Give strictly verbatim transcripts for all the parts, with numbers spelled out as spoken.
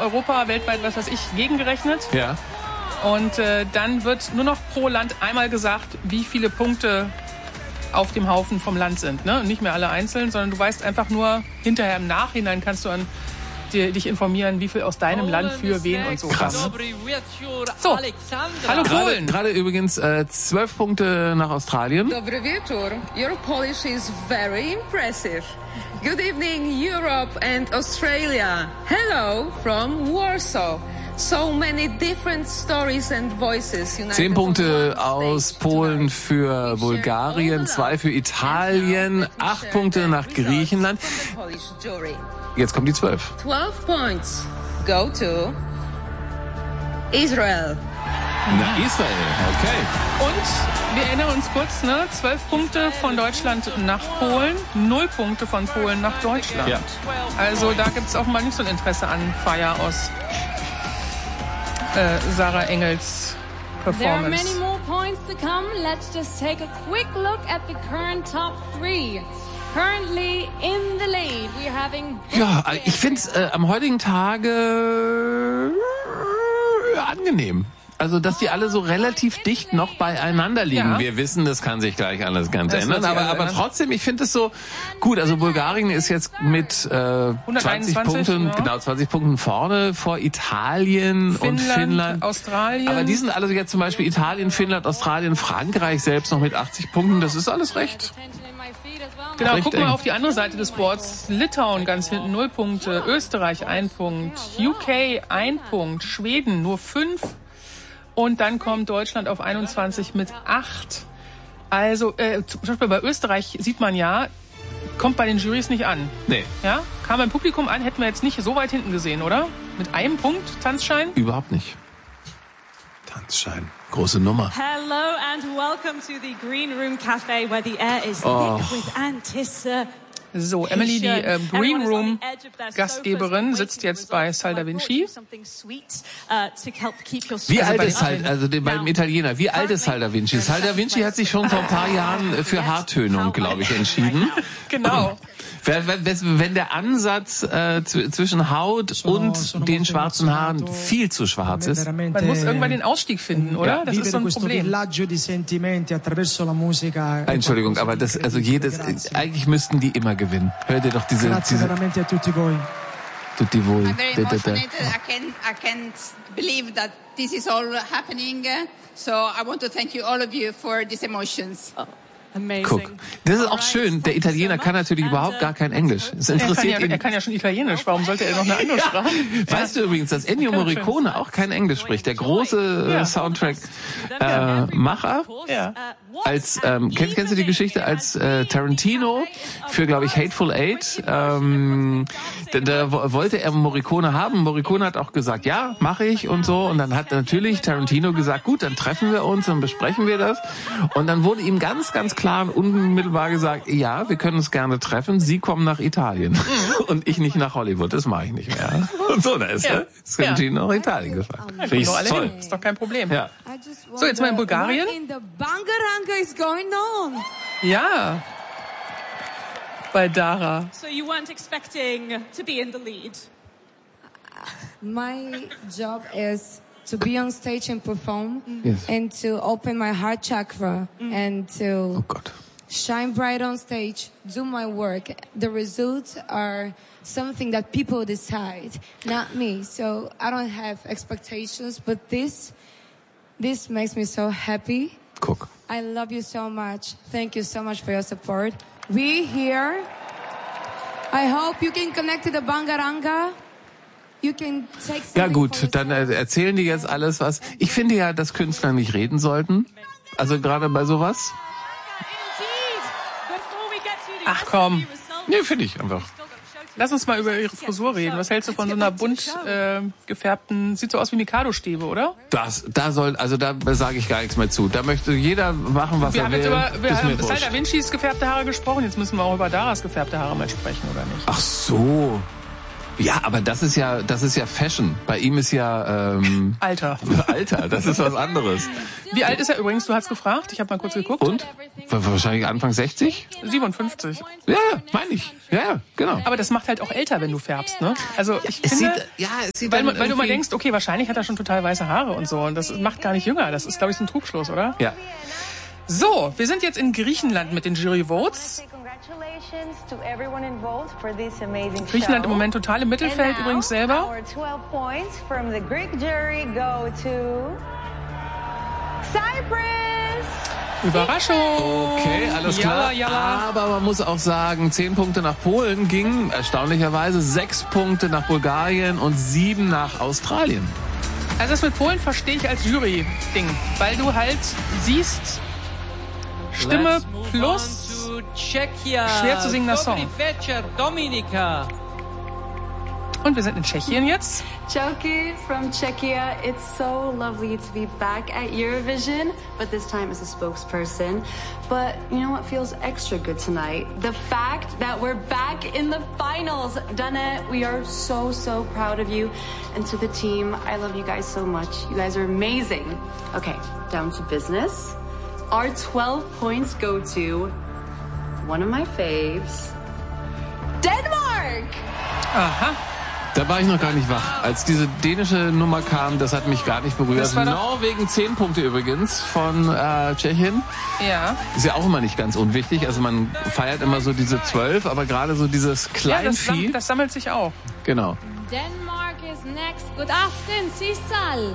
Europa, weltweit, was weiß ich, gegengerechnet. Ja. Und äh, dann wird nur noch pro Land einmal gesagt, wie viele Punkte auf dem Haufen vom Land sind. Ne? Nicht mehr alle einzeln, sondern du weißt einfach nur, hinterher im Nachhinein kannst du an dir, dich informieren, wie viel aus deinem Land für wen und so. Krass. So, hallo Polen. Gerade übrigens äh, zwölf Punkte nach Australien. Dobry wieczór. Your Polish is very impressive. Good evening, Europe and Australia. Hello from Warsaw. So many different stories and voices. Zehn Punkte aus Polen für Bulgarien, zwei für Italien, acht Punkte nach Griechenland. Jetzt kommt die zwölf. Twelve points go to Israel. Na, Israel, okay. Und wir erinnern uns kurz, ne? Zwölf Punkte von Deutschland nach Polen, null Punkte von Polen nach Deutschland. Ja. Also da gibt es auch mal nicht so ein Interesse an Feier aus äh, Sarah Engels Performance. There are many more points to come. Let's just take a quick look at the current top three. Currently in the lead, we're having... Ja, ich finde es äh, am heutigen Tage äh, angenehm. Also, dass die alle so relativ dicht noch beieinander liegen. Ja. Wir wissen, das kann sich gleich alles ganz das ändern, aber, aber trotzdem, ich finde es so gut. Also Bulgarien ist jetzt mit äh, zwanzig Punkten, ja. genau zwanzig Punkten vorne vor Italien Finnland, und Finnland. Australien. Aber die sind alle jetzt zum Beispiel Italien, Finnland, Australien, Frankreich selbst noch mit achtzig Punkten. Das ist alles recht. Genau, guck mal auf die andere Seite des Boards. Litauen ganz hinten, null Punkte. Österreich, ein Punkt. U K, ein Punkt. Schweden, nur fünf. Und dann kommt Deutschland auf einundzwanzig mit acht. Also, äh, zum Beispiel bei Österreich sieht man ja, kommt bei den Jurys nicht an. Nee. Ja? Kam beim Publikum an, hätten wir jetzt nicht so weit hinten gesehen, oder? Mit einem Punkt, Tanzschein? Überhaupt nicht. Tanzschein. Große Nummer. Hello and welcome to the Green Room Cafe, where the air is oh. thick with anticipation. So, Emily, die äh, Green Room Gastgeberin, sitzt jetzt bei Sal da Vinci. Wie alt ist Sal, also beim Italiener, wie alt ist Sal da Vinci? Sal da Vinci hat sich schon vor ein paar Jahren für Haartönung, glaube ich, entschieden. Genau. Wenn der Ansatz äh, zwischen Haut und den schwarzen Haaren viel zu schwarz ist. Man muss irgendwann den Ausstieg finden, oder? Das ist so ein Problem. Entschuldigung, aber das, also jedes, eigentlich müssten die immer gewinnen. Hört ihr doch diese, diese tutti voi. I'm very emotional. I can't, I can't believe that this is all happening. So I want to thank you, all of you, for these emotions. Oh. Amazing. Guck, das ist auch schön. Der Italiener kann natürlich überhaupt gar kein Englisch. Es interessiert er, kann ja, ihn. er kann ja schon Italienisch. Warum sollte er noch eine andere Sprache? Ja. Weißt du übrigens, dass Ennio Morricone auch kein Englisch spricht? Der große ja. Soundtrack-Macher. Äh, ja. Als ähm, kennst, kennst du die Geschichte, als äh, Tarantino für, glaube ich, Hateful Eight, ähm, da, da wollte er Morricone haben. Morricone hat auch gesagt, ja, mache ich und so. Und dann hat natürlich Tarantino gesagt, gut, dann treffen wir uns und besprechen wir das. Und dann wurde ihm ganz, ganz klar und unmittelbar gesagt, ja, wir können uns gerne treffen. Sie kommen nach Italien und ich nicht nach Hollywood. Das mache ich nicht mehr. Und so, da ist ja. er. Ist Tarantino ja. nach Italien gefahren. Ja, ich alle toll. Hin. Ist doch kein Problem. Ja. So, jetzt mal in Bulgarien. Is going on. Ja. Bei Dara. So you weren't expecting to be in the lead. My job is to be on stage and perform yes. and to open my heart chakra mm. and to oh God. shine bright on stage, do my work. The results are something that people decide, not me. So I don't have expectations, but this this makes me so happy. Guck. I love you so much. Thank you so much for your support. We here. I hope you can connect to the Bangaranga. You can take ja gut, dann erzählen die jetzt alles was. Ich finde ja, dass Künstler nicht reden sollten. Also gerade bei sowas. Ach komm. Nee, finde ich einfach. Lass uns mal über ihre Frisur reden. Was hältst du von so einer bunt äh, gefärbten, sieht so aus wie Mikado-Stäbe, oder? Das, da soll, also da sage ich gar nichts mehr zu. Da möchte jeder machen, was wir er will. Wir haben jetzt über, wir haben Sal da Vincis gefärbte Haare gesprochen. Jetzt müssen wir auch über Daras gefärbte Haare mal sprechen, oder nicht? Ach so. Ja, aber das ist ja, das ist ja Fashion. Bei ihm ist ja ähm, Alter. Alter, das ist was anderes. Wie alt ist er übrigens? Du hast gefragt. Ich habe mal kurz geguckt. Und? Wahrscheinlich Anfang sechzig? siebenundfünfzig. Ja, meine ich. Ja, genau. Aber das macht halt auch älter, wenn du färbst, ne? Also ich es finde, sieht, ja, es sieht weil, dann weil du mal denkst, okay, wahrscheinlich hat er schon total weiße Haare und so. Und das macht gar nicht jünger. Das ist, glaube ich, so ein Trugschluss, oder? Ja. So, wir sind jetzt in Griechenland mit den Jury-Votes. Griechenland im Moment total im Mittelfeld übrigens selber. Überraschung! Okay, alles klar. Jalla, jalla. Aber man muss auch sagen, zehn Punkte nach Polen gingen erstaunlicherweise, sechs Punkte nach Bulgarien und sieben nach Australien. Also das mit Polen verstehe ich als Jury-Ding, weil du halt siehst, Stimme plus schwer zu singender Song. Und wir sind in Tschechien jetzt. Choki from Czechia. It's so lovely to be back at Eurovision, but this time as a spokesperson. But you know what feels extra good tonight? The fact that we're back in the finals. Dana, we are so, so proud of you. And to the team, I love you guys so much. You guys are amazing. Okay, down to business. Our twelve points go to one of my faves, Denmark! Aha. Da war ich noch gar nicht wach. Als diese dänische Nummer kam, das hat mich gar nicht berührt. Norwegen zehn Punkte übrigens von äh, Tschechien. Ja. Ist ja auch immer nicht ganz unwichtig. Also man feiert immer so diese zwölf, aber gerade so dieses Kleinvieh. Ja, das, das sammelt sich auch. Genau. Denmark is next. Good afternoon, Sissal.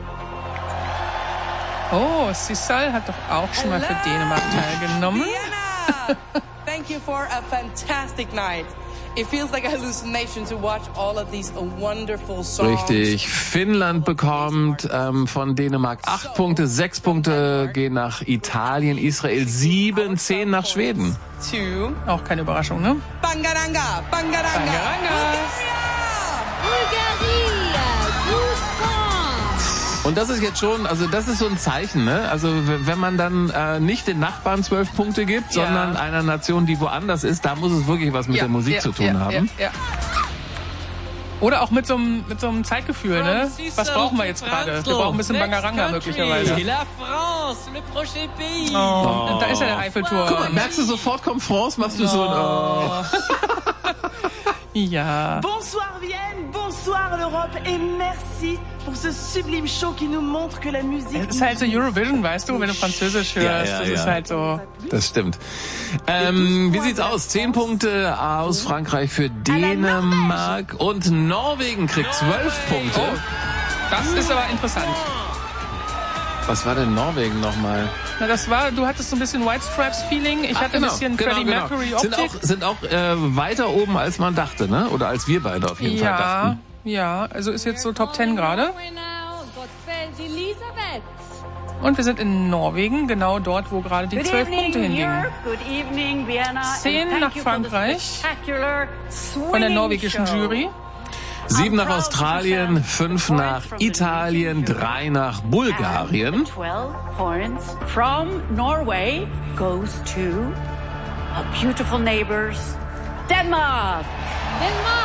Oh, Sissal hat doch auch schon mal für Dänemark teilgenommen. Vienna! Thank you for a fantastic night. It feels like a hallucination to watch all of these wonderful songs. Richtig. Finnland bekommt ähm, von Dänemark acht Punkte, sechs Punkte gehen nach Italien, Israel sieben, zehn nach Schweden. Two. Auch keine Überraschung, ne? Bangaranga, Bangaranga. Bangaranga. Bulgaria, Goosebumps. Und das ist jetzt schon, also das ist so ein Zeichen, ne? Also w- wenn man dann äh, nicht den Nachbarn zwölf Punkte gibt, Ja. sondern einer Nation, die woanders ist, da muss es wirklich was mit Ja, der Musik ja, zu tun ja, haben. Ja, ja. Oder auch mit so einem mit so einem Zeitgefühl, ne? Was brauchen wir jetzt gerade? Wir brauchen ein bisschen Bangaranga möglicherweise. La France, le prochain pays. Oh, da ist ja der Eiffelturm. Guck mal, merkst du sofort, kommt France, machst du so ein oh. Ja. Bonsoir Vienne, bonsoir l'Europe et merci pour ce sublime show qui nous montre que la musique... Es ist halt so Eurovision, weißt du, wenn du Französisch hörst. Ja, ja, das ja. ist halt so... Das stimmt. Ähm, wie sieht's aus? Zehn Punkte aus Frankreich für Dänemark und Norwegen kriegt zwölf Punkte. Oh, das ist aber interessant. Was war denn Norwegen nochmal? Na, das war, du hattest so ein bisschen White Stripes Feeling. Ich Ach, hatte genau, ein bisschen genau, Freddie genau. Mercury Optik. Sind auch, sind auch äh, weiter oben, als man dachte, ne? Oder als wir beide auf jeden Fall Ja, dachten. ja, also ist jetzt so Top Ten gerade. Now, Gottfried Elisabeth. Und wir sind in Norwegen, genau dort, wo gerade die Good zwölf evening, Punkte hingingen. Europe. Good evening, Vienna. Zehn And thank nach you for the Frankreich spectacular von der swinging norwegischen show. Jury. Sieben nach Australien, fünf nach Italien, drei nach Bulgarien. twelve points from Norway goes to our beautiful neighbors, Denmark. Denmark.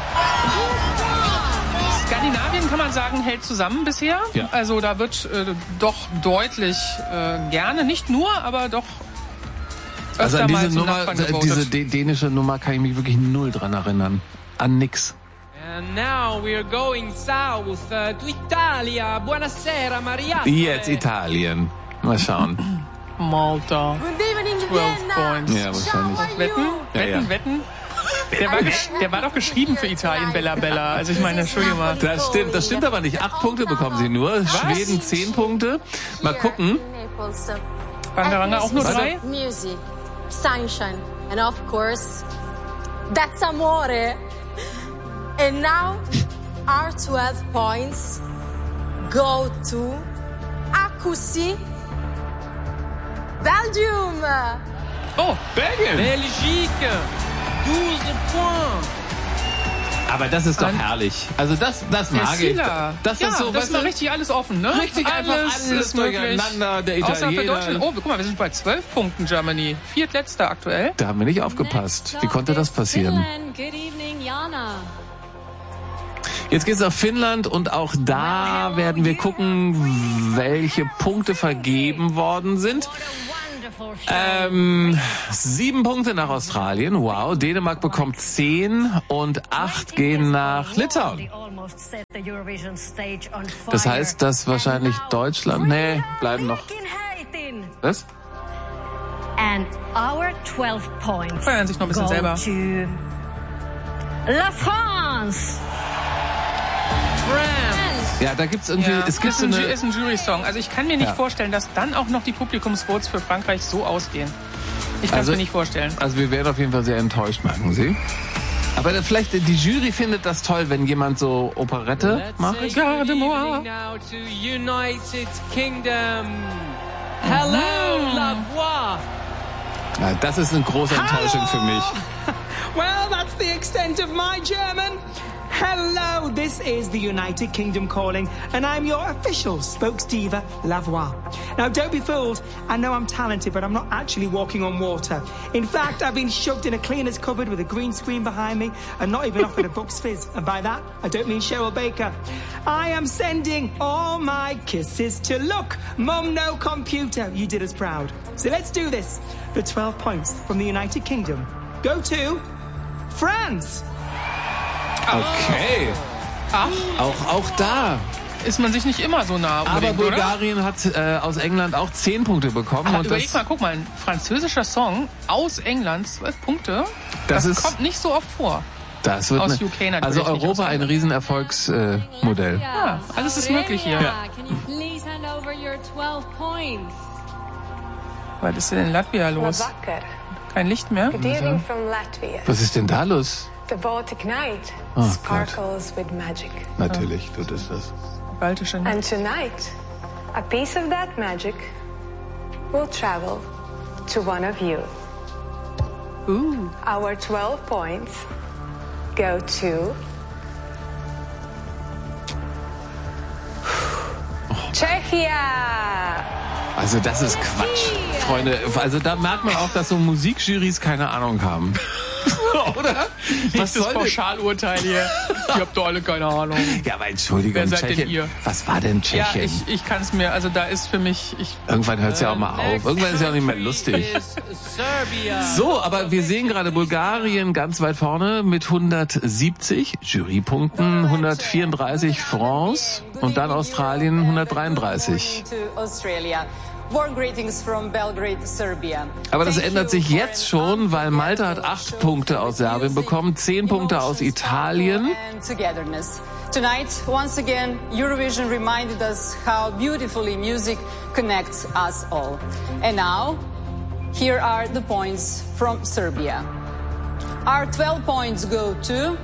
Skandinavien, kann man sagen, hält zusammen bisher. Ja. Also da wird äh, doch deutlich äh, gerne, nicht nur, aber doch öfter Also an mal diese zum Nummer, Nachbarn diese gewotet. dä- dänische Nummer kann ich mich wirklich null dran erinnern. An nix. And now we're going south uh, to Italia. Buonasera, Maria. Jetzt Italien. Mal schauen. Malta. Good evening, zwölf Vienna. Points. Ja, wahrscheinlich. Wetten? Ja, Wetten, ja. wetten? Der war, gesch- der war doch geschrieben für Italien, Bella Bella. Also ich meine, Entschuldigung mal. Das stimmt, das stimmt aber nicht. Acht Punkte bekommen sie nur. Schweden zehn Punkte. Mal gucken. Bangaranga auch nur drei? Music, sunshine, and of course, that's amore. And now, our twelve points go to Akusi, Belgium. Oh, Belgien. Belgique, douze points. Aber das ist doch herrlich. Also das, das Der mag ich. Sila. Das ja, ist so, das weißt war du, richtig alles offen, ne? richtig einfach alles ist möglich. durcheinander. Der Außer für Italiener. Deutschland. Oh, guck mal, wir sind bei zwölf Punkten, Germany. Viertletzter aktuell. Da haben wir nicht aufgepasst. Wie konnte das passieren? Finland. Good evening, Jana. Jetzt geht's nach Finnland und auch da werden wir gucken, welche Punkte vergeben worden sind. Ähm, sieben Punkte nach Australien, wow. Dänemark bekommt zehn und acht gehen nach Litauen. Das heißt, dass wahrscheinlich Deutschland, nee, bleiben noch. Was? And our twelve points feiern sich noch ein bisschen selber. La France. France. Ja, da gibt's irgendwie, ja. es gibt ist so ein, eine... ist ein Jury-Song. Also ich kann mir nicht ja. vorstellen, dass dann auch noch die Publikumsvotes für Frankreich so ausgehen. Ich kann es also, mir nicht vorstellen. Also wir werden auf jeden Fall sehr enttäuscht, merken Sie. Aber vielleicht, die Jury findet das toll, wenn jemand so Operette Let's macht. Garde-moi. Now to United Kingdom. Hello, la voix. Ja, das ist eine große Enttäuschung für mich. Well, that's the extent of my German. Hello, this is the United Kingdom calling, and I'm your official spokesdiva, La Voix. Now, don't be fooled. I know I'm talented, but I'm not actually walking on water. In fact, I've been shoved in a cleaner's cupboard with a green screen behind me and not even offered a Bucks Fizz. And by that, I don't mean Cheryl Baker. I am sending all my kisses to look. Mum, no computer. You did us proud. So let's do this. The twelve points from the United Kingdom go to France. Okay. Ach. Auch, auch da ist man sich nicht immer so nah. Aber Bulgarien oder? hat äh, aus England auch zehn Punkte bekommen. Aber und überleg das, mal, guck mal, ein französischer Song aus England, zwölf Punkte. Das, das ist, kommt nicht so oft vor. Das wird aus ne, U K natürlich. Also Europa ein Riesenerfolgsmodell. Äh, ja, alles ist möglich hier. Ja. Can you please hand over your twelve points? Was ist denn in Latvia los? Kein Licht mehr? Good evening from Latvia. Was ist denn da los? The Baltic night oh, sparkles Gott. with magic. Natürlich tut es das. Baltische Nacht. And tonight, a piece of that magic will travel to one of you. Ooh. Our twelve points go to oh. Czechia. Also das ist Quatsch, Freunde. Also da merkt man auch, dass so Musikjurys keine Ahnung haben. Oder? Was soll das Pauschalurteil hier? Ihr habt doch alle keine Ahnung. Ja, aber Entschuldigung, Wer seid Tschechien. denn ihr? Was war denn Tschechien? Ja, ich, ich kann es mir, also da ist für mich... Ich, Irgendwann hört es ja auch mal auf. Irgendwann ist ja auch nicht mehr lustig. So, aber wir sehen gerade Bulgarien ganz weit vorne mit hundertsiebzig Jurypunkten, hundertvierunddreißig France und dann Australien hundertdreiunddreißig. Warm greetings from Belgrade, Serbia. Aber das ändert sich jetzt schon, weil Malta hat acht Punkte aus Serbien bekommen, zehn Punkte aus Italien. Tonight, once again, Eurovision reminded us how beautifully music connects us all. And now, here are the points from Serbia. Our twelve points go to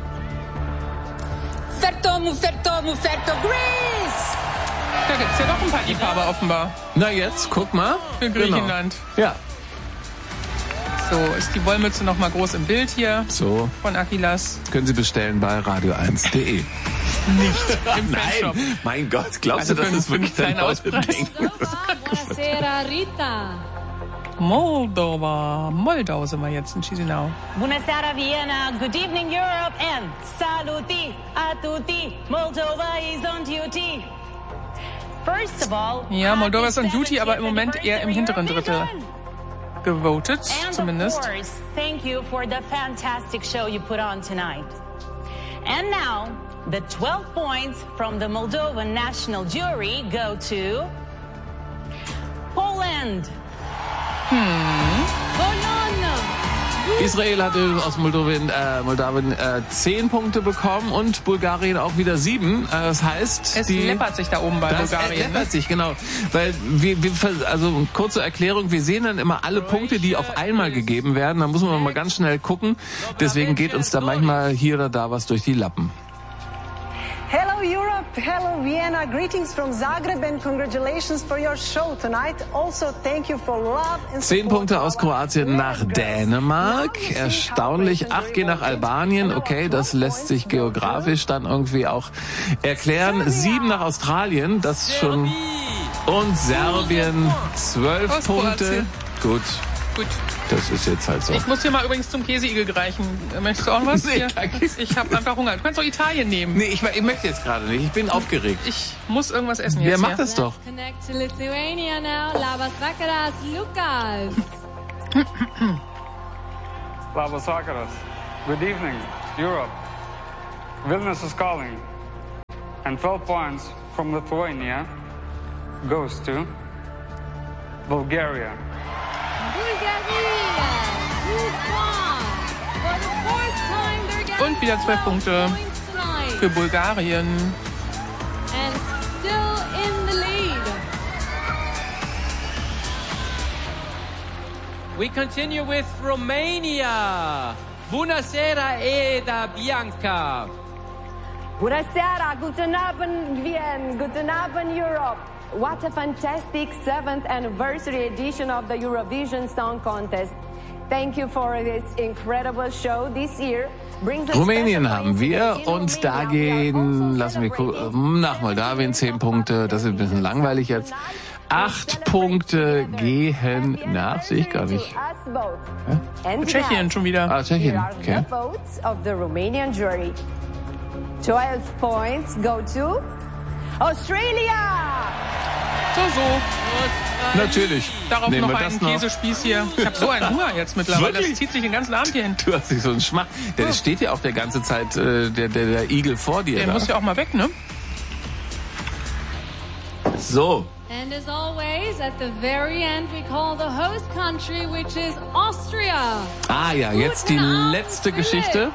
Ferto Muferto Muferto Greece! Da gibt's ja doch ein paar Liebhaber offenbar. Na jetzt, guck mal. Für Griechenland. Genau. Ja. So, ist die Wollmütze noch mal groß im Bild hier. So. Von Akilas. Können Sie bestellen bei radio eins punkt de. Nicht im Fanshop. Nein, mein Gott, glaubst also du, das ist wirklich dein Auspreis? Buonasera, Rita. Moldova. Moldau sind wir jetzt in Chisinau. Buonasera, Vienna. Good evening, Europe. And saluti a tutti. Moldova is on duty. First of all, ja, Moldova ist on duty, aber im Moment eher im hinteren Drittel gewotet, zumindest. And of course, thank you for the fantastic show you put on tonight. And now, the twelve points from the Moldovan National Jury go to Poland. Hm. Israel hatte aus Moldawien, äh, Moldawien äh, zehn Punkte bekommen und Bulgarien auch wieder sieben. Äh, das heißt, es die, läppert sich da oben bei das Bulgarien. Es läppert sich, genau. Weil wir, wir, also kurze Erklärung, wir sehen dann immer alle Punkte, die auf einmal gegeben werden. Da muss man mal ganz schnell gucken. Deswegen geht uns da manchmal hier oder da was durch die Lappen. Hello Europe, hello Vienna, greetings from Zagreb and congratulations for your show tonight. Also thank you for love and support. Zehn Punkte aus Kroatien nach Dänemark, erstaunlich. Acht gehen nach Albanien, okay, das lässt sich geografisch dann irgendwie auch erklären. Sieben nach Australien, das schon. Und Serbien, zwölf Punkte. Gut. Gut. Das ist jetzt halt so. Ich muss dir mal übrigens zum Käseigel reichen. Möchtest du auch was? Nee, danke. Ich habe einfach Hunger. Du kannst doch Italien nehmen. Nee, ich, ich möchte jetzt gerade nicht. Ich bin aufgeregt. Ich muss irgendwas essen jetzt. Wer macht hier. das doch? Connect to Lithuania now. Labas vakaras, Lukas. Labas vakaras. Good evening, Europe. Vilnius is calling. And twelve points from Lithuania goes to Bulgaria. Und wieder zwei Punkte für Bulgarien. And still in the lead. We continue with Romania. Buonasera Eda Bianca. Buonasera, guten Abend, Wien, guten Abend, Europe. What a fantastic seventh anniversary edition of the Eurovision Song Contest. Thank you for this incredible show this year. Rumänien haben wir und da gehen, lassen wir gucken, nach Moldawien zehn Punkte, das ist ein bisschen langweilig jetzt. Acht Punkte gehen nach, sehe ich gar nicht. Ja? Tschechien schon wieder. Ah, Tschechien, okay. twelve points go to Australia! So, so. Natürlich. Darauf Nehmen noch wir einen das noch. Käsespieß hier. Ich habe so einen Hunger jetzt mittlerweile. Wirklich? Das zieht sich den ganzen Abend hier hin. Du hast dich so einen Schmack. Der steht ja auch der ganze Zeit, äh, der, der, der Igel vor dir. Der da. muss ja auch mal weg, ne? So. And as always, at the very end, we call the host country, which is Austria. Ah ja, jetzt die letzte Geschichte.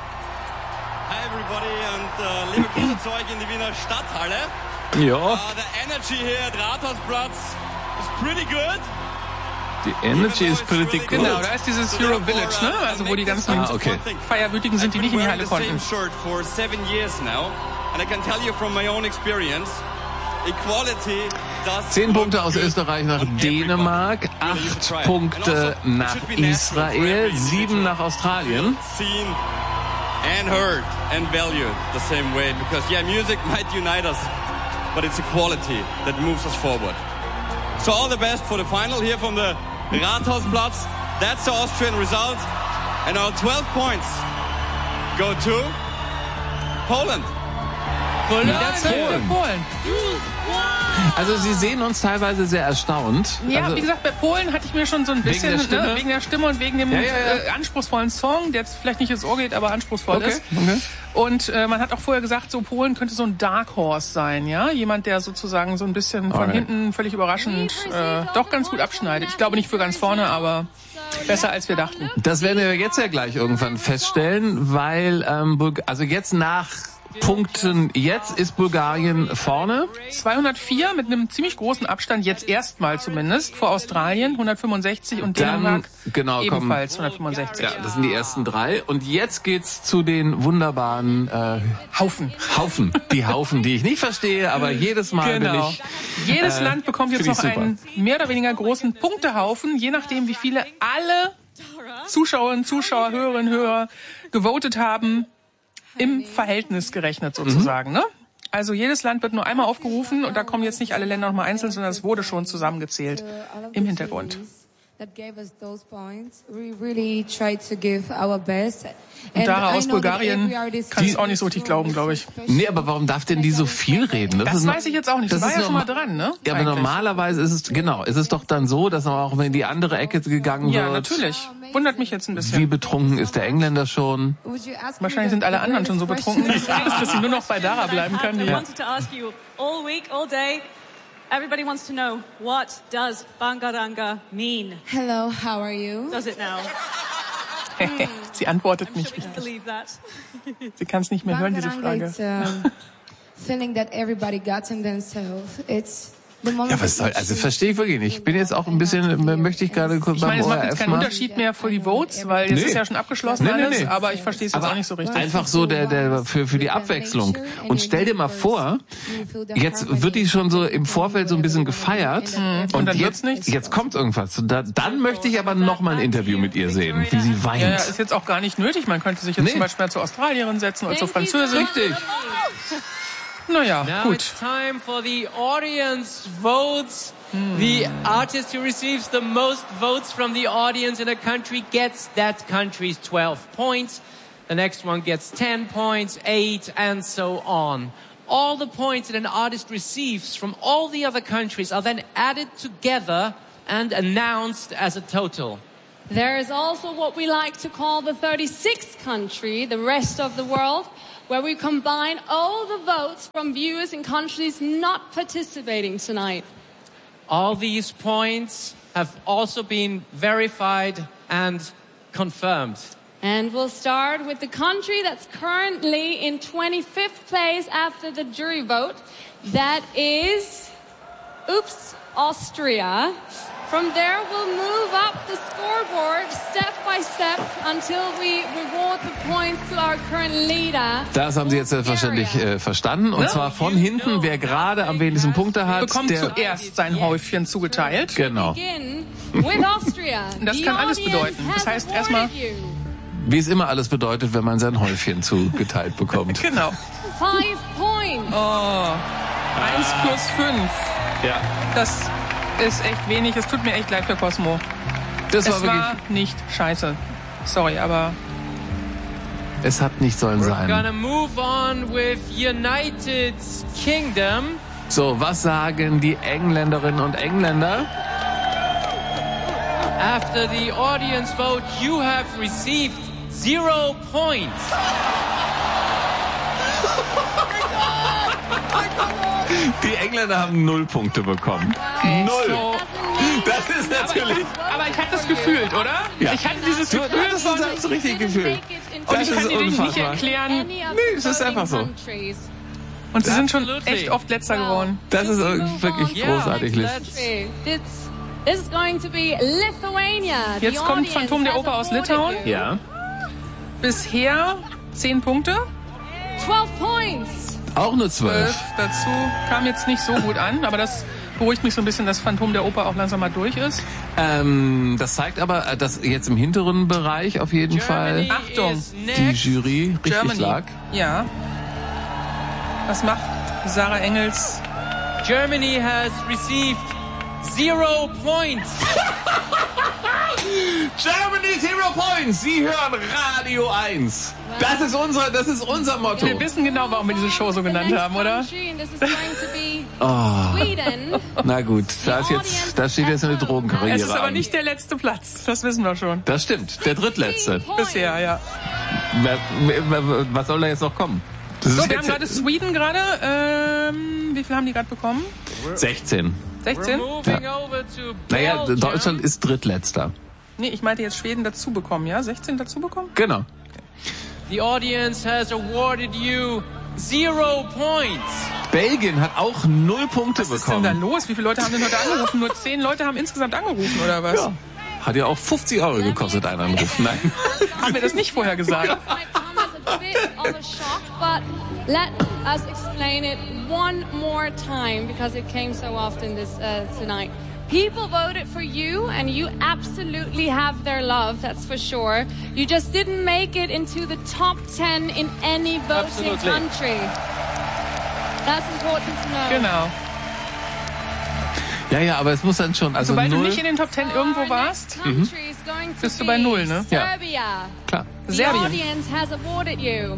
Hi everybody und uh, liebe Grüße zu euch in die Wiener Stadthalle. Ja. Uh, the energy here at Rathausplatz is pretty good. Die Energy ist pretty good. Genau, da ist dieses Euro Village, ne? Also wo die ganzen ah, okay. Feierwütigen sind, die nicht in die Halle konnten. For seven years now, and I can tell you from my own experience, equality does. Zehn Punkte aus Österreich nach Dänemark, acht Punkte nach Israel, sieben nach Australien. And heard and valued the same way, because yeah, music might unite us, but it's equality that moves us forward. So all the best for the final here from the Rathausplatz. That's the Austrian result, and our twelve points go to Poland. Polen. Polen. Polen. Also Sie sehen uns teilweise sehr erstaunt. Ja, also, wie gesagt, bei Polen hatte ich mir schon so ein bisschen, wegen der Stimme, ne, wegen der Stimme und wegen dem ja, ja, ja. Äh, anspruchsvollen Song, der jetzt vielleicht nicht ins Ohr geht, aber anspruchsvoll okay, ist. Okay. Und äh, man hat auch vorher gesagt, so Polen könnte so ein Dark Horse sein, ja, jemand, der sozusagen so ein bisschen von Alright. hinten völlig überraschend äh, doch ganz gut abschneidet. Ich glaube nicht für ganz vorne, aber besser als wir dachten. Das werden wir jetzt ja gleich irgendwann feststellen, weil ähm, Bulg- also jetzt nach Punkten, jetzt ist Bulgarien vorne. zweihundertvier mit einem ziemlich großen Abstand, jetzt erstmal zumindest, vor Australien, hundertfünfundsechzig und Dänemark Dann, genau, ebenfalls kommen, hundertfünfundsechzig. Ja, das sind die ersten drei. Und jetzt geht's zu den wunderbaren äh, Haufen. Haufen. Die Haufen, die ich nicht verstehe, aber jedes Mal genau. bin ich... Jedes äh, Land bekommt jetzt noch einen mehr oder weniger großen Punktehaufen, je nachdem, wie viele alle Zuschauerinnen, Zuschauer, Hörerinnen, Hörer gewotet haben. Im Verhältnis gerechnet sozusagen, mhm. ne? Also jedes Land wird nur einmal aufgerufen und da kommen jetzt nicht alle Länder nochmal einzeln, sondern es wurde schon zusammengezählt im Hintergrund. Und Dara aus Bulgarien kann es auch nicht so richtig glauben, glaube ich. Nee, aber warum darf denn die so viel reden? Das, das weiß ich jetzt auch nicht. Das, das war ja schon mal dran, ne? Ja, aber eigentlich. Normalerweise ist es, genau, ist es doch dann so, dass man auch in die andere Ecke gegangen ja, wird. Ja, natürlich. Wundert mich jetzt ein bisschen. Wie betrunken ist der Engländer schon? Wahrscheinlich sind alle anderen schon so betrunken, dass sie nur noch bei Dara bleiben können. I wanted to ask you all week, all day. Everybody wants to know, what does Bangaranga mean? Hello, how are you? Does it now? Sie antwortet nicht richtig. Sie kann es nicht mehr hören, diese Frage. It's, um, feeling that everybody got in themselves. It's Ja, was soll, also verstehe ich wirklich nicht. Ich bin jetzt auch ein bisschen, möchte ich gerade kurz Ich meine, es beim macht jetzt keinen mal. Unterschied mehr für die Votes, weil jetzt Nee. ist ja schon abgeschlossen Nee, nee, alles, nee. aber ich verstehe es jetzt Aber auch nicht so richtig. Einfach so der, der, für, für die Abwechslung. Und stell dir mal vor, jetzt wird die schon so im Vorfeld so ein bisschen gefeiert. Mhm. Und, und dann jetzt, wird's nichts. Jetzt kommt irgendwas. Und da, dann möchte ich aber noch mal ein Interview mit ihr sehen, wie sie weint. Ja, ja, ist jetzt auch gar nicht nötig. Man könnte sich jetzt Nee. zum Beispiel zur Australierin setzen oder zur Französin. Richtig. Naja, Now gut. it's time for the audience votes. The artist who receives the most votes from the audience in a country gets that country's twelve points. The next one gets ten points, eight, and so on. All the points that an artist receives from all the other countries are then added together and announced as a total. There is also what we like to call the thirty-sixth country, the rest of the world, where we combine all the votes from viewers in countries not participating tonight. All these points have also been verified and confirmed. And we'll start with the country that's currently in twenty-fifth place after the jury vote. That is, oops, Austria. From there, we'll move up the scoreboard step by step until we reward the points to our current leader. Das haben Sie jetzt selbstverständlich äh, verstanden. Und zwar von hinten, wer gerade am wenigsten Punkte hat, bekommt der zuerst sein Häufchen zugeteilt. Genau. Das kann alles bedeuten. Das heißt erstmal, wie es immer alles bedeutet, wenn man sein Häufchen zugeteilt bekommt. Genau. Five points. Oh, eins plus fünf. Ja. Das ist echt wenig. Es tut mir echt leid für Cosmo. Das war es wirklich war nicht scheiße. Sorry, aber es hat nicht sollen We're sein. gonna move on with United Kingdom. So, was sagen die Engländerinnen und Engländer? After the audience vote, you have received zero points. Die Engländer haben null Punkte bekommen. Okay, Null. So, das ist natürlich. Aber, aber ich hatte es gefühlt, oder? Ja. Ich hatte dieses Du, Gefühl das von, ist richtig gefühlt. und Das ich kann ist dir nicht unfassbar. erklären. Nee, es ist einfach so. Und sie sind schon Absolutely. echt oft Letzter geworden. Das ist wirklich Yeah, großartig, Liz. This is going to be Lithuania. Jetzt The kommt audience Phantom der has Oper aus awarded Litauen. you Ja. Bisher zehn Punkte. twelve points. Auch nur Zwölf zwölf. dazu kam jetzt nicht so gut an, aber das beruhigt mich so ein bisschen, dass Phantom der Oper auch langsam mal durch ist. Ähm, das zeigt aber, äh, dass jetzt im hinteren Bereich auf jeden Germany Fall Achtung. is die next. Jury richtig Germany. lag. Ja. Was macht Sarah Engels? Germany has received zero points. Germany Zero Points. Sie hören Radio eins. Das ist unser, das ist unser Motto. Wir wissen genau, warum wir diese Show so genannt haben, oder? Oh. Sweden. Na gut, da ist jetzt, da steht jetzt eine Drogenkarriere Es ist aber an. nicht der letzte Platz, das wissen wir schon. Das stimmt, der drittletzte. Bisher, ja. Was soll da jetzt noch kommen? Das So, ist wir haben jetzt gerade Sweden gerade. Ähm, wie viel haben die gerade bekommen? sechzehn. sechzehn? We're moving over to Naja, Belgium. Deutschland ist drittletzter. Nee, ich meinte jetzt Schweden dazu bekommen, ja? sechzehn dazu bekommen? Genau. The audience has awarded you zero points. Belgien hat auch null Punkte Was ist denn da bekommen. los? Wie viele Leute haben denn heute angerufen? Nur zehn Leute haben insgesamt angerufen, oder was? Ja. Hat ja auch fünfzig Euro gekostet, ein Anruf. Nein. Haben wir das nicht vorher gesagt? Might come as a bit of a shock, but let us explain it one more time because it came so often this uh, tonight. People voted for you, and you absolutely have their love, that's for sure. You just didn't make it into the top ten in any voting Absolutely. country. That's important to know. Genau. Ja, ja, aber es muss dann schon, also Sobald du null. nicht in den Top Ten irgendwo warst, Mhm. bist du bei null, ne? Ja. Serbia. Klar. The Serbien. audience has awarded you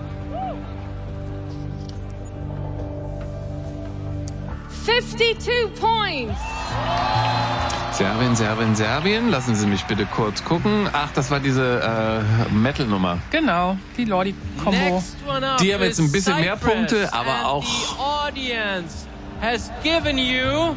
fifty-two points. Serbien, Serbien, Serbien. Lassen Sie mich bitte kurz gucken. Ach, das war diese äh, Metal-Nummer. Genau, die Lordi-Kombo. Next one up Die haben jetzt ein bisschen is mehr Cyprus, Punkte, aber and auch- The audience has given you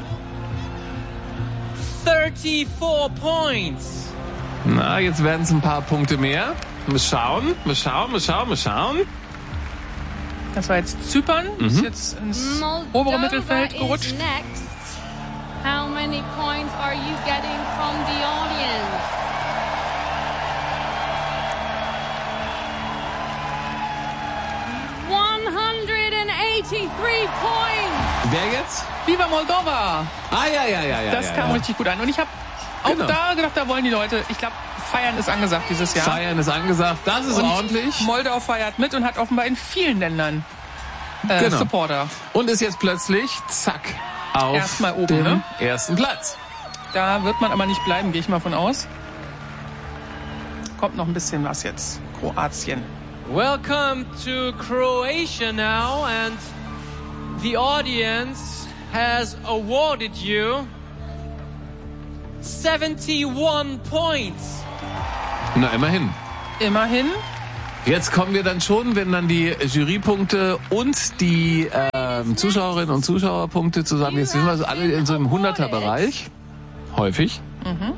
thirty-four points. Na, jetzt werden es ein paar Punkte mehr. Wir schauen, wir schauen, wir schauen, wir schauen. Das war jetzt Zypern, Mhm. ist jetzt ins Moldova obere Mittelfeld is gerutscht. next. How many points are you getting from the audience? one hundred eighty-three points. Wer jetzt? Viva Moldova! Ah, ja, ja, ja, ja. Das ja, kam ja. richtig gut an. Und ich habe auch Genau. da gedacht, da wollen die Leute, ich glaube, Feiern ist angesagt dieses Jahr. Feiern ist angesagt, das ist Und ordentlich. Moldau feiert mit und hat offenbar in vielen Ländern äh, Genau. Supporter. Und ist jetzt plötzlich, zack, auf Erstmal oben, dem ne? ersten Platz. Da wird man aber nicht bleiben, gehe ich mal von aus. Kommt noch ein bisschen was jetzt. Kroatien. Welcome to Croatia now, and the audience has awarded you seventy-one points. Na, immerhin. Immerhin. Jetzt kommen wir dann schon, wenn dann die Jurypunkte und die ähm, Zuschauerinnen und Zuschauerpunkte zusammen, jetzt sind wir so alle in so einem Hunderter-Bereich. Häufig. Mhm.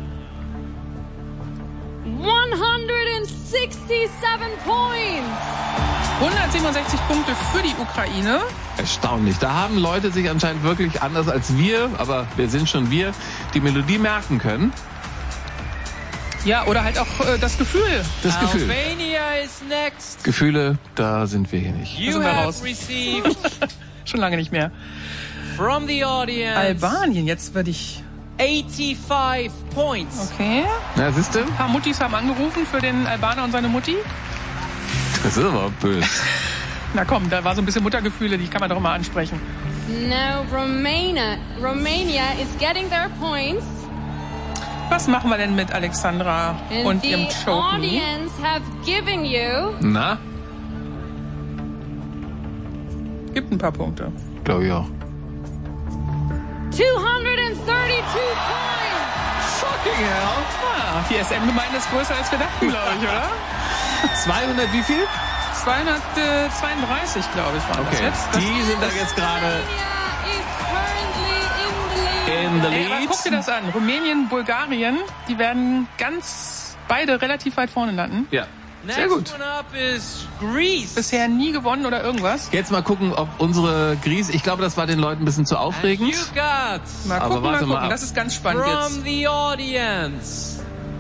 hundertsiebenundsechzig points. hundertsiebenundsechzig Punkte für die Ukraine. Erstaunlich. Da haben Leute sich anscheinend wirklich anders als wir, aber wir sind schon wir, die Melodie merken können. Ja, oder halt auch äh, das Gefühl. Das Gefühl. Albania is next. Gefühle, da sind wir hier nicht. You have received schon lange nicht mehr. From the audience. Albanien, jetzt würde ich eighty-five points. Okay. Na, siehst du? Ein paar Muttis haben angerufen für den Albaner und seine Mutti. Das ist aber böse. Na komm, da war so ein bisschen Muttergefühle, die kann man doch mal ansprechen. Now Romania, Romania is getting their points. Was machen wir denn mit Alexandra And und the ihrem Choke Me? audience have given you Na? Gibt ein paar Punkte. Glaube ich auch. two hundred thirty-two points. Fucking hell. Ah, die S M-Gemeinde ist größer als wir dachten, glaube ich, oder? zweihundert wie viel? zweihundertzweiunddreißig, glaube ich, waren okay. das jetzt. Das die sind da jetzt gerade in the Ey, aber lead. guck dir das an. Rumänien, Bulgarien, die werden ganz beide relativ weit vorne landen. Ja. Sehr gut. Bisher nie gewonnen oder irgendwas. Jetzt mal gucken, ob unsere Grieß, ich glaube, das war den Leuten ein bisschen zu aufregend. Mal Aber gucken, mal warte gucken. mal. Das ist ganz spannend From jetzt. the audience.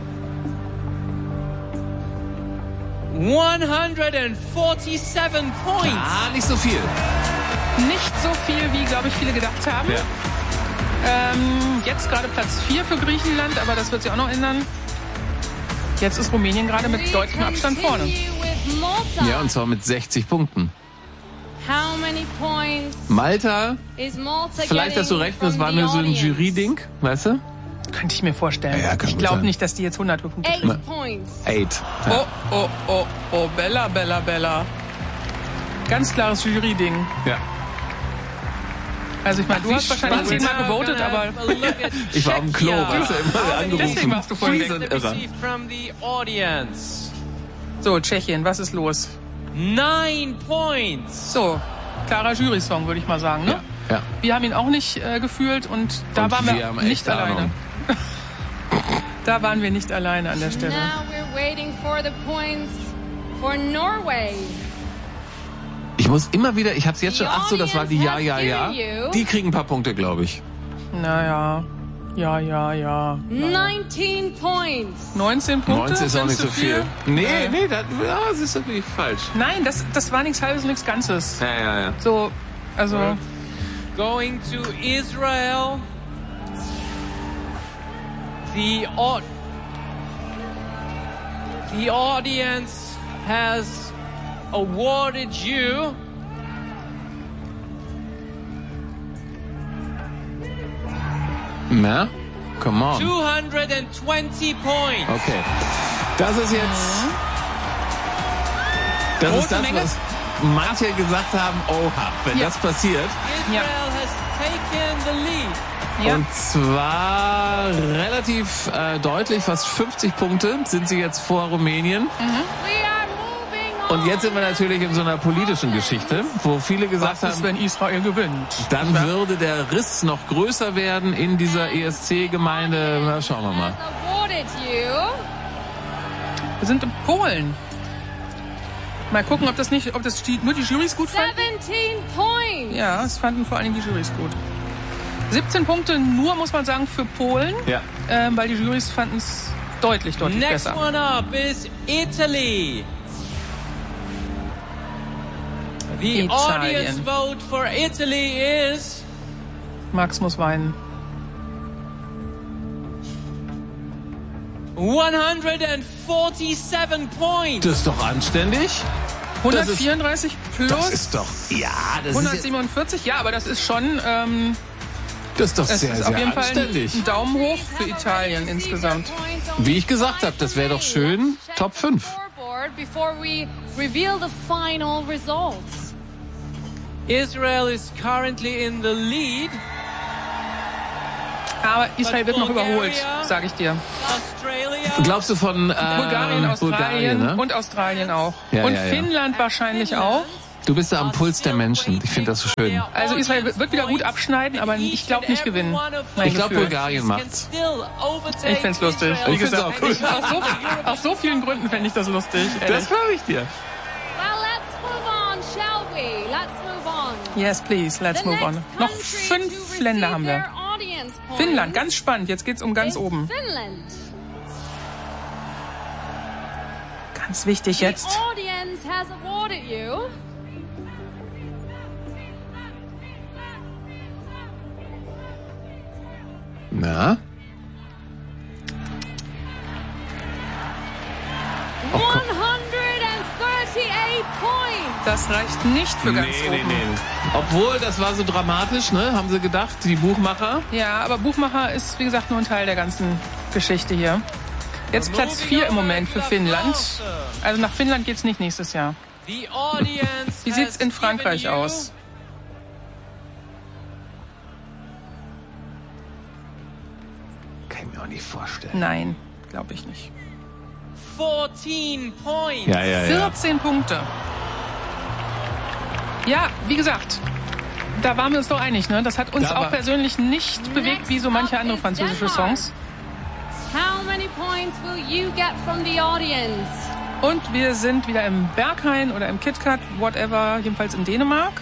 one hundred forty-seven points. Ah, nicht so viel. Nicht so viel, wie, glaube ich, viele gedacht haben. Ja. Ähm, jetzt gerade Platz vier für Griechenland, aber das wird sich auch noch ändern. Jetzt ist Rumänien gerade mit deutlichem Abstand vorne. Ja, und zwar mit sechzig Punkten. How many points Malta, is Malta vielleicht hast du recht, das from war the nur so ein audience? Jury-Ding, weißt du? Könnte ich mir vorstellen. Ja, ja, kann ich gut glaube sein. nicht, dass die jetzt hundert Punkte Eight kriegen. points. Eight. Oh, oh, oh, oh, Bella, Bella, Bella. Ganz klares Jury-Ding. Ja. Also ich meine, du Ach, wie hast wahrscheinlich spannend. zehnmal gewotet, aber... Ich war am Klo, weißt du, immer angerufen. Deswegen warst du vorhin Friesen weg. irre. From the audience. So, Tschechien, was ist los? Nine points. So, klarer Jury-Song, würde ich mal sagen, ne? Ja. Wir haben ihn auch nicht äh, gefühlt und da Und waren wir wir haben nicht echt alleine. Ahnung. Da waren wir nicht alleine an der Stelle. Now we're waiting for the points for Norway. Ich muss immer wieder, ich hab's jetzt schon, ach so, das war die Ja, Ja, Ja. Die kriegen ein paar Punkte, glaube ich. Naja, ja, ja, ja. nineteen points. neunzehn Punkte? neunzehn ist auch nicht Findest so du viel. Nee, Äh. nee, das, ja, das ist natürlich falsch. Nein, das, das war nichts Halbes und nichts Ganzes. Ja, ja, ja. So, also... Going to Israel. The au- the audience has awarded you Na, come on. two hundred twenty points. Okay. Das ist jetzt... Das Große ist das, Menge. was manche gesagt haben, oha, wenn Ja. das passiert. Israel has taken the lead. Ja. Und zwar relativ äh, deutlich, fast fünfzig Punkte sind sie jetzt vor Rumänien. We are moving on. Und jetzt sind wir natürlich in so einer politischen Geschichte, wo viele gesagt Was ist, haben, wenn Israel gewinnt? dann würde der Riss noch größer werden in dieser E S C-Gemeinde. Na, schauen wir mal. Awarded you. Wir sind in Polen. Mal gucken, ob das nicht, ob das die, nur die Jurys gut fanden. seventeen points. Ja, es fanden vor allen Dingen die Jurys gut. siebzehn Punkte nur, muss man sagen, für Polen, Ja. ähm, weil die Jurys fanden es deutlich, deutlich Next besser. one up is Italy. The Italien. audience vote for Italy is Max muss weinen. one hundred forty-seven points. Das ist doch anständig. hundertvierunddreißig plus Das ist doch, ja, das ist jetzt, hundertsiebenundvierzig, ja, aber das ist schon, ähm, Das ist doch es sehr, ist sehr auf jeden Fall anständig. ein Daumen hoch für Italien insgesamt. Wie ich gesagt habe, das wäre doch schön. Top fünf. Before we reveal the final results. Israel is currently in the lead. Aber Israel wird noch überholt, sage ich dir. Glaubst du von äh, Bulgarien, Australien Bulgarien, ne? und Australien auch. Ja, und ja, ja. Finnland wahrscheinlich auch. Du bist da am Puls der Menschen. Ich finde das so schön. Also Israel wird wieder gut abschneiden, aber ich glaube nicht gewinnen. Ich glaube, Bulgarien macht's. Ich find's lustig. Wie Ich find's gesagt, auch cool. ich, aus, so, aus so vielen Gründen fände ich das lustig. Das glaube ich dir. Well, let's move on, shall we? Let's move on. Yes, please, let's move on. Noch fünf Länder haben wir. Finnland, ganz spannend. Jetzt geht's um ganz oben. Finland. Ganz wichtig jetzt. The audience has awarded you Na? hundertachtunddreißig points. Das reicht nicht für ganz nee, oben. nee, nee. Obwohl, das war so dramatisch, ne? Haben sie gedacht, die Buchmacher? Ja, aber Buchmacher ist, wie gesagt, nur ein Teil der ganzen Geschichte hier. Jetzt Platz vier im Moment für Finnland. Also nach Finnland geht's nicht nächstes Jahr. Wie sieht's in Frankreich aus? Kann ich mir auch nicht vorstellen. Nein, glaube ich nicht. vierzehn points. Ja, ja, ja. vierzehn Punkte. Ja, wie gesagt, da waren wir uns doch einig, ne? Das hat uns Da auch war- persönlich nicht bewegt, wie so manche andere französische Songs. How many points will you get from the audience? Und wir sind wieder im Berghain oder im KitKat, whatever, jedenfalls in Dänemark.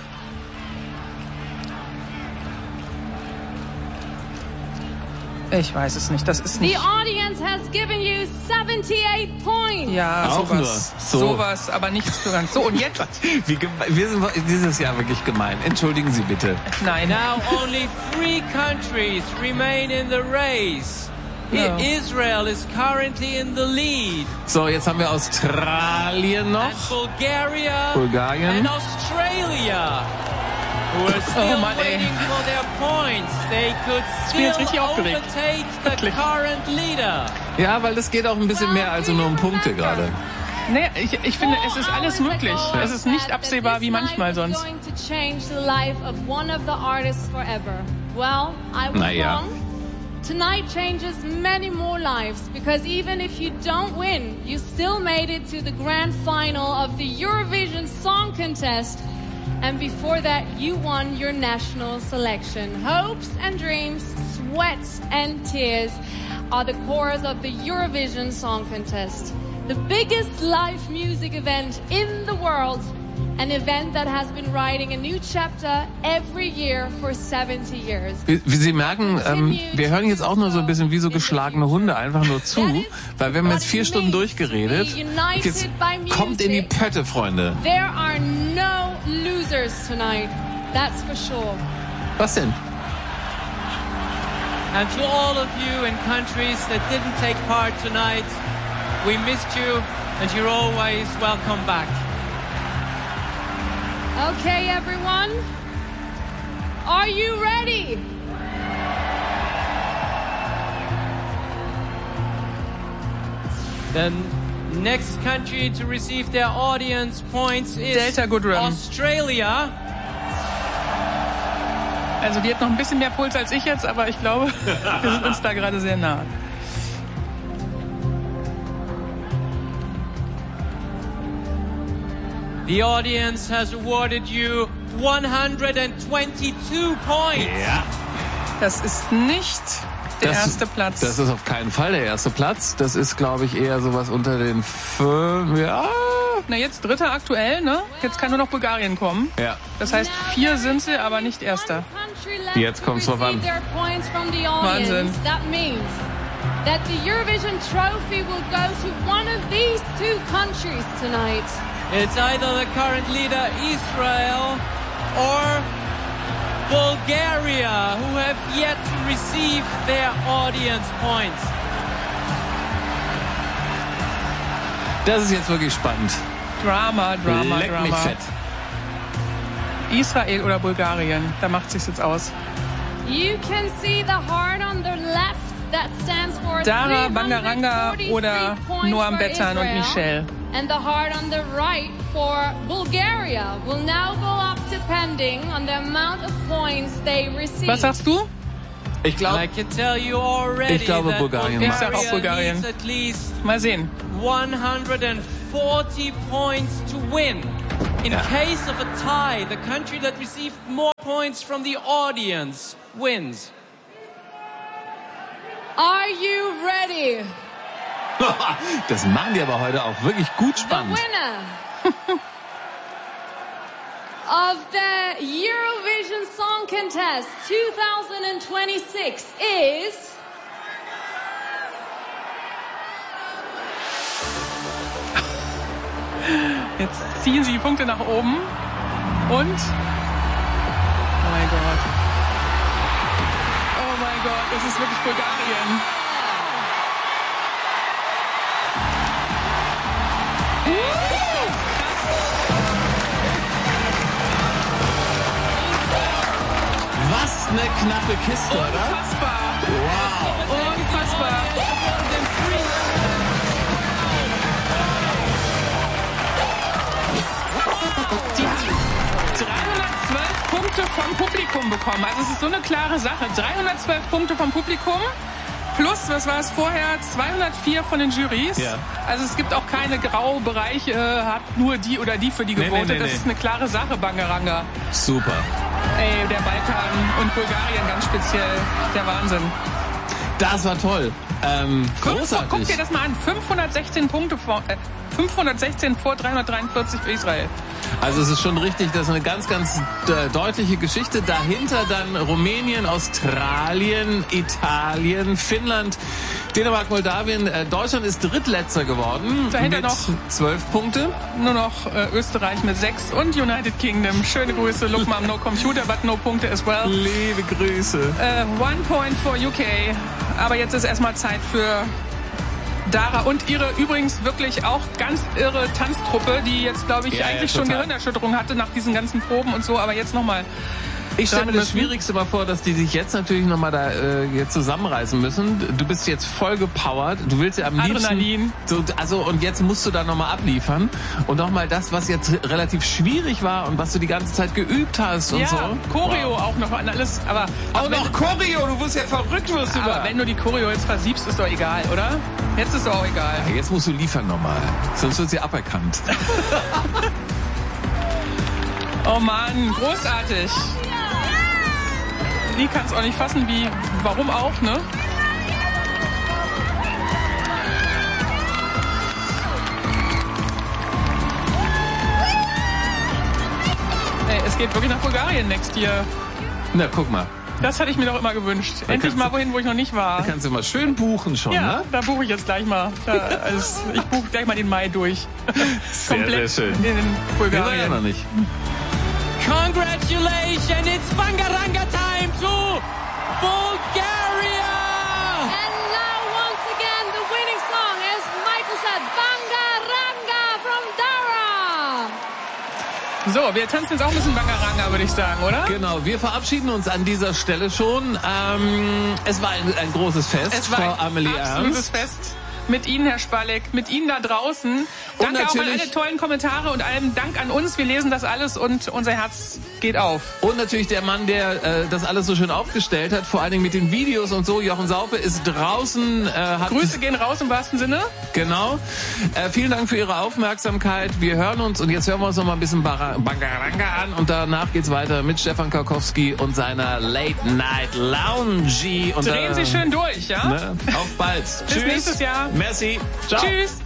Ich weiß es nicht, das ist The nicht... audience has given you seventy-eight points. Ja, Auch sowas. nur. So. Sowas, aber nichts für ganz... So, und jetzt? Wie geme- wir sind dieses Jahr wirklich gemein. Entschuldigen Sie bitte. Nein. Now only three countries remain in the race. I- No. Israel is currently in the lead. So, jetzt haben wir Australien noch. And Bulgaria Bulgarien. and Australia, who are still Oh Mann, ey. waiting for their points. They could Ich bin jetzt still richtig aufgeregt. overtake the Wirklich. current leader. Ja, weil das geht auch ein bisschen mehr als nur um Punkte gerade. Nee, ich, ich finde, es ist alles möglich. Es ist nicht absehbar wie manchmal sonst. Going to change the life of one of the artists forever. Well, I was Naja. wrong. Tonight changes many more lives because even if you don't win, you still made it to the grand final of the Eurovision Song Contest. And before that, you won your national selection. Hopes and dreams, sweat and tears are the cores of the Eurovision Song Contest. The biggest live music event in the world. An event that has been writing a new chapter every year for seventy years. Wie, wie Sie merken, ähm, wir hören jetzt auch nur so ein bisschen wie so geschlagene Hunde einfach nur zu, weil wir haben jetzt vier Stunden durchgeredet. Jetzt kommt in die Pötte, Freunde. There are no losers tonight. That's for sure. Was denn? And to all of you in countries that didn't take part tonight, we missed you and you're always welcome back. Okay, everyone. Are you ready? The next country to receive their audience points is Delta Goodrem. Australia. Also die hat noch ein bisschen mehr Puls als ich jetzt, aber ich glaube, wir sind uns da gerade sehr nah. The audience has awarded you one hundred twenty-two points. Ja. Das ist nicht der Das- erste Platz. Das ist auf keinen Fall der erste Platz. Das ist, glaube ich, eher sowas unter den fünf. Ja. Na jetzt dritter aktuell, ne? Jetzt kann nur noch Bulgarien kommen. Ja. Das heißt, vier sind sie, aber nicht erster. Jetzt kommt's drauf an. Their points from the audience. Wahnsinn. That means that the Eurovision trophy will go to one of these two countries tonight. It's either the current leader Israel or Bulgaria, who have yet to receive their audience points. Das ist jetzt wirklich spannend. Drama, Drama, Leck Drama. mich fett. Israel oder Bulgarien, da macht sich's jetzt aus. You can see the heart on the left that stands for Dara, Bangaranga oder Noam Bettan und Michelle. And the heart on the right for Bulgaria will now go up depending on the amount of points they receive. Was sagst du? Ich glaube, ich glaube Bulgarien. Ich sag auch Bulgarien. Mal sehen. one hundred forty points to win. In ja. case of a tie, the country that received more points from the audience wins. Are you ready? Das machen die aber heute auch wirklich gut spannend. The winner of the Eurovision Song Contest twenty twenty-six is Jetzt ziehen sie die Punkte nach oben und oh mein Gott. Oh mein Gott, es ist wirklich Bulgarien. Was eine knappe Kiste, oder? Unfassbar. Wow. Unfassbar. Die haben dreihundertzwölf Punkte vom Publikum bekommen. Also es ist so eine klare Sache. dreihundertzwölf Punkte vom Publikum. Plus, was war es vorher? zweihundertvier von den Jurys. Ja. Also es gibt auch keine Graubereiche, hat nur die oder die für die Nee, gewotet. nee, nee, das nee. ist eine klare Sache, Bangaranga. Super. Ey, der Balkan und Bulgarien ganz speziell. Der Wahnsinn. Das war toll. Ähm, großartig. Guck dir das mal an. fünfhundertsechzehn Punkte vor, äh, fünfhundertsechzehn vor dreihundertdreiundvierzig für Israel. Also es ist schon richtig, das ist eine ganz, ganz äh, deutliche Geschichte. Dahinter dann Rumänien, Australien, Italien, Finnland, Dänemark, Moldawien. Äh, Deutschland ist Drittletzter geworden. Dahinter mit noch zwölf Punkte. Nur noch äh, Österreich mit sechs und United Kingdom. Schöne Grüße. Look, Mom, no computer, but no Punkte as well. Liebe Grüße. Äh, one point for U K. Aber jetzt ist erstmal Zeit für Dara und ihre übrigens wirklich auch ganz irre Tanztruppe, die jetzt, glaube ich, Ja, eigentlich ja, schon total. Gehirnerschütterung hatte nach diesen ganzen Proben und so. Aber jetzt nochmal. Ich stelle mir das Schwierigste mal vor, dass die sich jetzt natürlich nochmal da äh, jetzt zusammenreißen müssen. Du bist jetzt voll gepowert. Du willst ja am Adrenalin. liebsten... So, also, und jetzt musst du da nochmal abliefern. Und nochmal das, was jetzt relativ schwierig war und was du die ganze Zeit geübt hast und ja, so. Choreo wow. auch noch an alles. Aber auch noch Choreo, du wirst ja verrückt, wirst du Aber da. wenn du die Choreo jetzt versiebst, ist doch egal, oder? Jetzt ist doch auch egal. Ja, jetzt musst du liefern nochmal. Sonst wird sie aberkannt. Oh Mann, großartig. Die kann es auch nicht fassen, wie, warum auch, ne? Ey, es geht wirklich nach Bulgarien next year. Na, guck mal. Das hatte ich mir doch immer gewünscht. Da Endlich mal wohin, wo ich noch nicht war. Da kannst du mal schön buchen schon, ja, ne? da buche ich jetzt gleich mal. Da, also ich buche gleich mal den Mai durch. Sehr, Komplett sehr schön. in Bulgarien. Wir waren ja noch nicht. Congratulations, it's Bangaranga time to Bulgaria! And now once again the winning song, as Michael said, Bangaranga from Dara. So, wir tanzen jetzt auch ein bisschen Bangaranga, würde ich sagen, oder? Genau, wir verabschieden uns an dieser Stelle schon. Ähm, es war ein, ein großes Fest, Es war Frau ein Amelie absolutes Ernst. Fest. Mit Ihnen, Herr Spalleck, mit Ihnen da draußen. Danke auch an natürlich- alle tollen Kommentare und allem Dank an uns. Wir lesen das alles und unser Herz geht auf. Und natürlich der Mann, der äh, das alles so schön aufgestellt hat, vor allen Dingen mit den Videos und so. Jochen Saupe ist draußen. Äh, hat Grüße gehen raus im wahrsten Sinne. Genau. Äh, vielen Dank für Ihre Aufmerksamkeit. Wir hören uns und jetzt hören wir uns noch mal ein bisschen Bar- Bangaranga an und danach geht's weiter mit Stefan Karkowski und seiner Late Night Lounge. Und Drehen da, Sie schön durch, ja? Ne? Auf bald. Bis Tschüss. nächstes Jahr. Merci. Ciao. Tschüss.